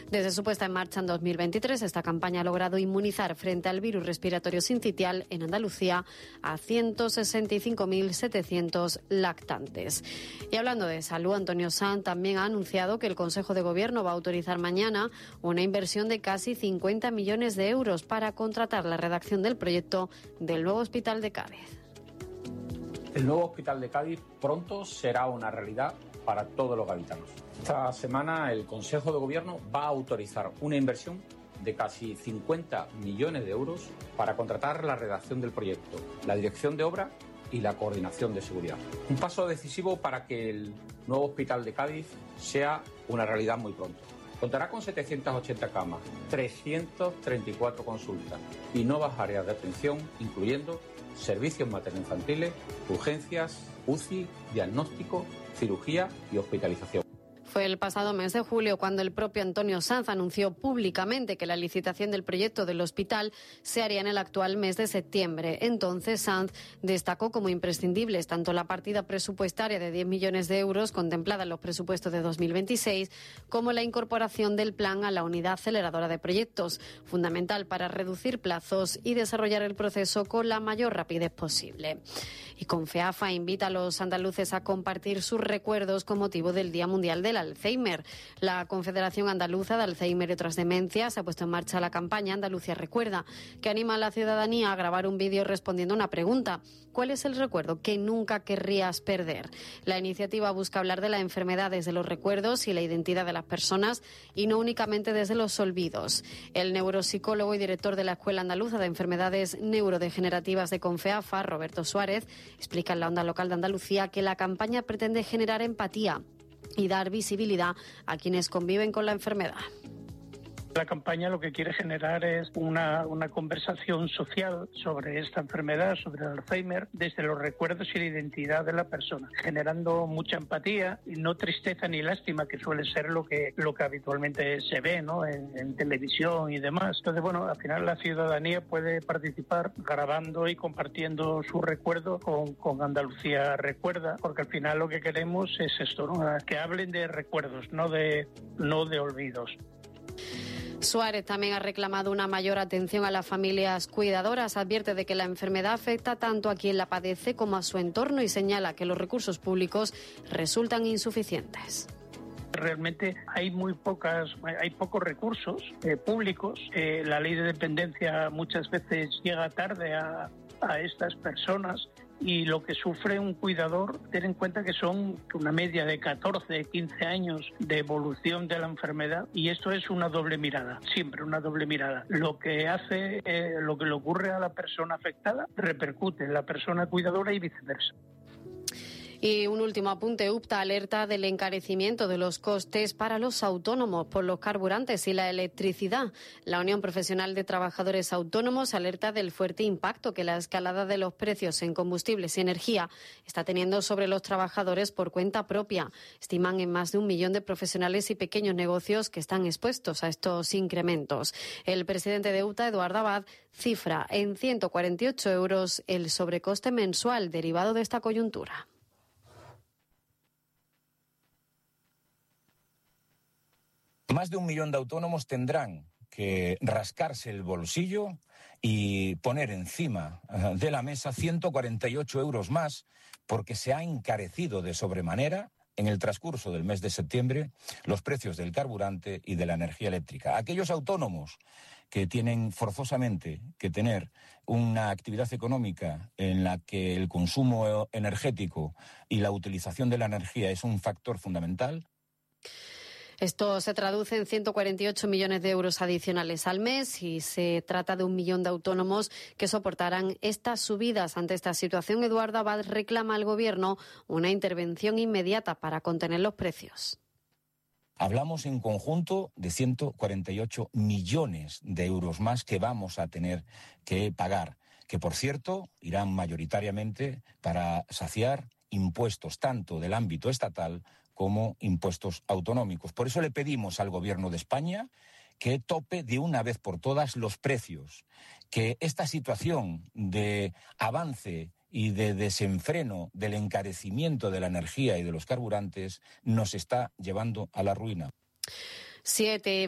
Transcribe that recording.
Desde su puesta en marcha en 2023, esta campaña ha logrado inmunizar frente al virus respiratorio sincitial en Andalucía a 165.700 lactantes. Y hablando de salud, Antonio Sanz también ha anunciado que el Consejo de Gobierno va a autorizar mañana una inversión de casi 50 millones de euros para contratar la redacción del proyecto del nuevo hospital de Cádiz. El nuevo hospital de Cádiz pronto será una realidad para todos los gaditanos. Esta semana el Consejo de Gobierno va a autorizar una inversión de casi 50 millones de euros para contratar la redacción del proyecto, la dirección de obra y la coordinación de seguridad. Un paso decisivo para que el nuevo hospital de Cádiz sea una realidad muy pronto. Contará con 780 camas, 334 consultas y nuevas áreas de atención, incluyendo servicios materno-infantiles, urgencias, UCI, diagnóstico, cirugía y hospitalización. Fue el pasado mes de julio cuando el propio Antonio Sanz anunció públicamente que la licitación del proyecto del hospital se haría en el actual mes de septiembre. Entonces Sanz destacó como imprescindibles tanto la partida presupuestaria de 10 millones de euros contemplada en los presupuestos de 2026 como la incorporación del plan a la unidad aceleradora de proyectos, fundamental para reducir plazos y desarrollar el proceso con la mayor rapidez posible. Y Confeafa invita a los andaluces a compartir sus recuerdos con motivo del Día Mundial del Alzheimer. La Confederación Andaluza de Alzheimer y otras demencias ha puesto en marcha la campaña Andalucía Recuerda, que anima a la ciudadanía a grabar un vídeo respondiendo a una pregunta: ¿cuál es el recuerdo que nunca querrías perder? La iniciativa busca hablar de la enfermedad desde los recuerdos y la identidad de las personas y no únicamente desde los olvidos. El neuropsicólogo y director de la Escuela Andaluza de Enfermedades Neurodegenerativas de Confeafa, Roberto Suárez, explica en la Onda Local de Andalucía que la campaña pretende generar empatía y dar visibilidad a quienes conviven con la enfermedad. La campaña lo que quiere generar es una conversación social sobre esta enfermedad, sobre el Alzheimer, desde los recuerdos y la identidad de la persona, generando mucha empatía y no tristeza ni lástima, que suele ser lo que habitualmente se ve, ¿no?, en televisión y demás. Entonces, bueno, al final la ciudadanía puede participar grabando y compartiendo su recuerdo con Andalucía Recuerda, porque al final lo que queremos es esto, ¿no?, que hablen de recuerdos, no de olvidos. Suárez también ha reclamado una mayor atención a las familias cuidadoras. Advierte de que la enfermedad afecta tanto a quien la padece como a su entorno y señala que los recursos públicos resultan insuficientes. Realmente hay pocos recursos públicos. La ley de dependencia muchas veces llega tarde a estas personas. Y lo que sufre un cuidador, ten en cuenta que son una media de 14, 15 años de evolución de la enfermedad, y esto es una doble mirada, siempre una doble mirada. Lo que lo que le ocurre a la persona afectada repercute en la persona cuidadora y viceversa. Y un último apunte: UPTA alerta del encarecimiento de los costes para los autónomos por los carburantes y la electricidad. La Unión Profesional de Trabajadores Autónomos alerta del fuerte impacto que la escalada de los precios en combustibles y energía está teniendo sobre los trabajadores por cuenta propia. Estiman en más de 1 millón de profesionales y pequeños negocios que están expuestos a estos incrementos. El presidente de UPTA, Eduardo Abad, cifra en 148 euros el sobrecoste mensual derivado de esta coyuntura. Más de 1 millón de autónomos tendrán que rascarse el bolsillo y poner encima de la mesa 148 euros más, porque se ha encarecido de sobremanera en el transcurso del mes de septiembre los precios del carburante y de la energía eléctrica. Aquellos autónomos que tienen forzosamente que tener una actividad económica en la que el consumo energético y la utilización de la energía es un factor fundamental. Esto se traduce en 148 millones de euros adicionales al mes y se trata de 1 millón de autónomos que soportarán estas subidas. Ante esta situación, Eduardo Abad reclama al Gobierno una intervención inmediata para contener los precios. Hablamos en conjunto de 148 millones de euros más que vamos a tener que pagar, que por cierto irán mayoritariamente para saciar impuestos tanto del ámbito estatal como impuestos autonómicos. Por eso le pedimos al Gobierno de España que tope de una vez por todas los precios, que esta situación de avance y de desenfreno del encarecimiento de la energía y de los carburantes nos está llevando a la ruina. 7